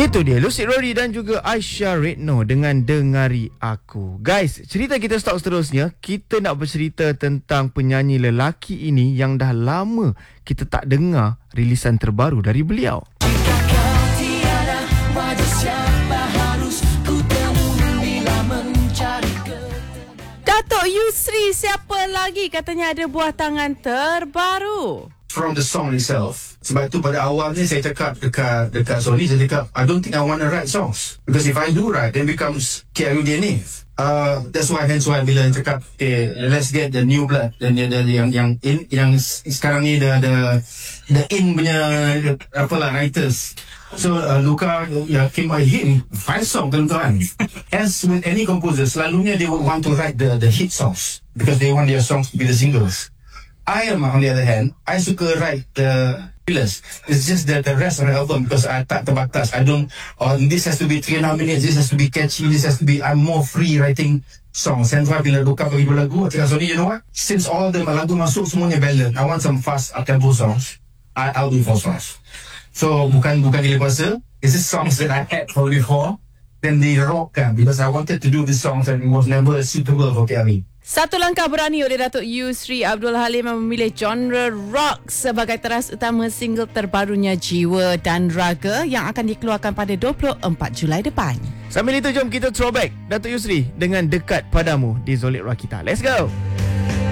Itu dia Lucid Rory dan juga Aisyah Retno dengan Dengari Aku. Guys, cerita kita stop seterusnya. Kita nak bercerita tentang penyanyi lelaki ini yang dah lama kita tak dengar rilisan terbaru dari beliau. Jika kau tiada wajah, siapa harus ku temui bila mencari Datuk Yusri, siapa lagi katanya ada buah tangan terbaru? From the song itself. Sebab tu pada awalnya saya cakap dekat Sony, saya cakap I don't think I want to write songs, because if I do write, then becomes KRU DNA. That's why bila cakap let's get the new blood, dan yang sekarang ni the in punya apalah writers. So Luka came by him 5 songs tuan-tuan. As with any composer, selalunya they would want to write the hit songs because they want their songs to be the singles. I am, on the other hand, I suka write the fillers. It's just the rest of the album, because I tak terbatas. I don't, this has to be 3.5 minutes, this has to be catchy, this has to be, I'm more free writing songs. And why bila Luka bagi lagu, I cakap, sorry, you know what? Since all the lagu masuk semuanya ballad, I want some fast tempo songs. I'll do 4 songs. So, bukan gila kuasa. This is songs that I had for before. Then they rock kan, because I wanted to do these songs and it was never suitable for KRI. Satu langkah berani oleh Datuk Yusri Abdul Halim yang memilih genre rock sebagai teras utama single terbarunya Jiwa dan Raga yang akan dikeluarkan pada 24 Julai depan. Sambil itu, jom kita throwback Datuk Yusri dengan Dekat Padamu di Zolid Rakita. Let's go!